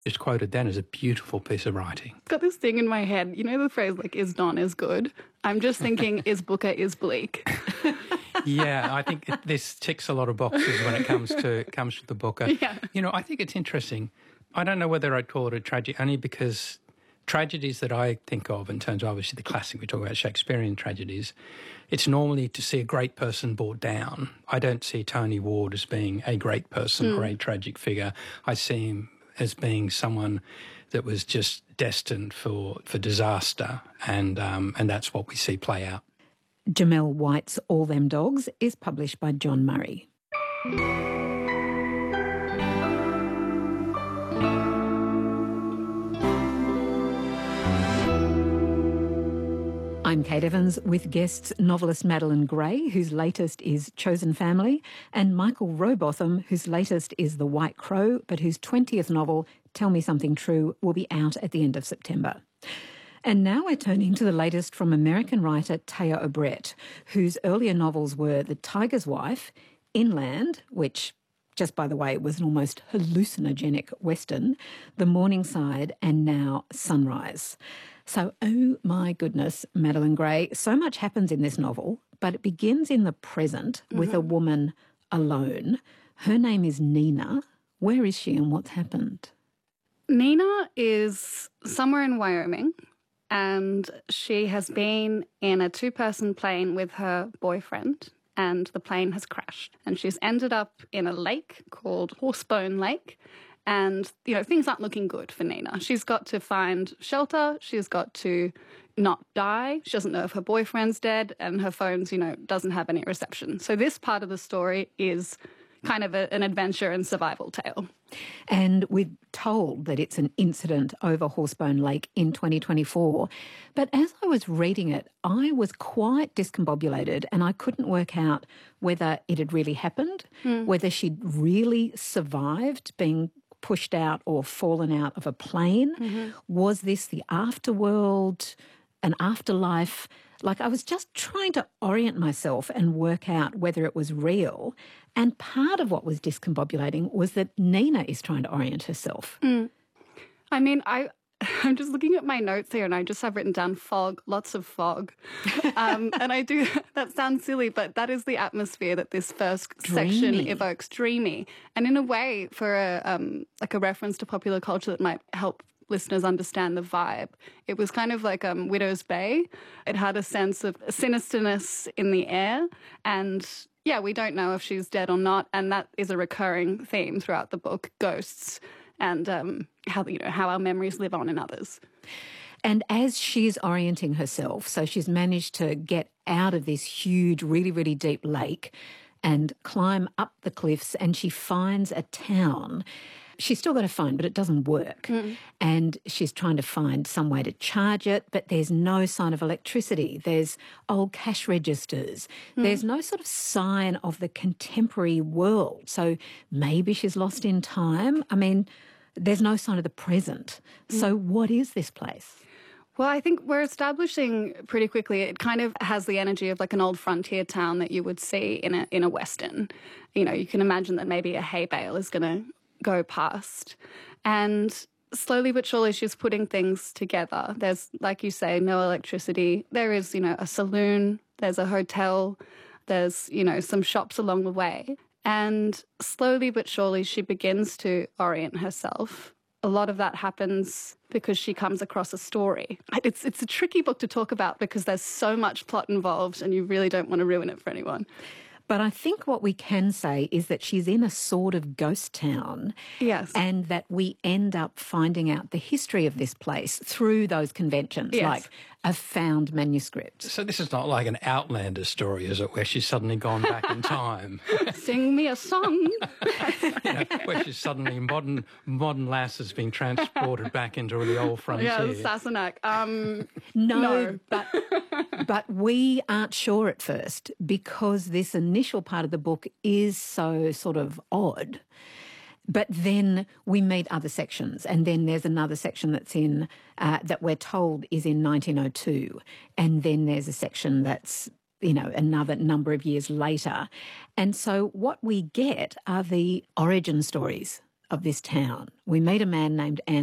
Just quoted then as a beautiful piece of writing. I've got this thing in my head, you know the phrase like, is Don as good? I'm just thinking, is Booker is bleak? Yeah, I think this ticks a lot of boxes when it comes to the Booker. Yeah. You know, I think it's interesting. I don't know whether I'd call it a tragedy, only because tragedies that I think of in terms of obviously the classic, we talk about Shakespearean tragedies, it's normally to see a great person brought down. I don't see Tony Ward as being a great person or a tragic figure. I see him as being someone that was just destined for disaster, and that's what we see play out. Jamel White's All Them Dogs is published by John Murray. I'm Kate Evans with guests novelist Madeline Gray, whose latest is Chosen Family, and Michael Rowbotham, whose latest is The White Crow, but whose 20th novel, Tell Me Something True, will be out at the end of September. And now we're turning to the latest from American writer Taya Obret, whose earlier novels were The Tiger's Wife, Inland, which, just by the way, was an almost hallucinogenic Western, The Morningside, and now Sunrise. So, oh my goodness, Madeline Gray, so much happens in this novel, but it begins in the present with a woman alone. Her name is Nina. Where is she and what's happened? Nina is somewhere in Wyoming, and she has been in a two-person plane with her boyfriend, and the plane has crashed. And she's ended up in a lake called Horsebone Lake. And, you know, things aren't looking good for Nina. She's got to find shelter. She's got to not die. She doesn't know if her boyfriend's dead, and her phone's, you know, doesn't have any reception. So this part of the story is kind of an adventure and survival tale. And we're told that it's an incident over Horsebone Lake in 2024. But as I was reading it, I was quite discombobulated, and I couldn't work out whether it had really happened, whether she'd really survived being pushed out or fallen out of a plane. Was this the afterworld, an afterlife? Like, I was just trying to orient myself and work out whether it was real. And part of what was discombobulating was that Nina is trying to orient herself. I mean, I'm just looking at my notes here, and I just have written down fog, lots of fog. And I do, that sounds silly, but that is the atmosphere that this first section evokes, dreamy. And in a way, for like a reference to popular culture that might help listeners understand the vibe, it was kind of like Widow's Bay. It had a sense of sinisterness in the air, and yeah, we don't know if she's dead or not, and that is a recurring theme throughout the book, ghosts, and how our memories live on in others. And as she's orienting herself, so she's managed to get out of this huge, really, really deep lake and climb up the cliffs, and she finds a town. She's still got a phone, but it doesn't work. And she's trying to find some way to charge it, but there's no sign of electricity. There's old cash registers. There's no sort of sign of the contemporary world. So maybe she's lost in time. I mean, there's no sign of the present. So what is this place? Well, I think we're establishing pretty quickly, it kind of has the energy of like an old frontier town that you would see in a Western. You know, you can imagine that maybe a hay bale is going to go past. And slowly but surely she's putting things together. There's, like you say, no electricity. There is, you know, a saloon. There's a hotel. There's, you know, some shops along the way. And slowly but surely she begins to orient herself. A lot of that happens because she comes across a story. It's a tricky book to talk about because there's so much plot involved and you really don't want to ruin it for anyone. But I think what we can say is that she's in a sort of ghost town. Yes. And that we end up finding out the history of this place through those conventions, like a found manuscript. So this is not like an Outlander story, is it, where she's suddenly gone back in time? Sing me a song. Where she's suddenly modern lass has been transported back into the old frontier. Yeah, Sassenach. No. But we aren't sure at first because this initial part of the book is so sort of odd. But then we meet other sections, and then there's another section that's in, that we're told is in 1902, and then there's a section that's, you know, another number of years later. And so what we get are the origin stories of this town. We meet a man named Anthony.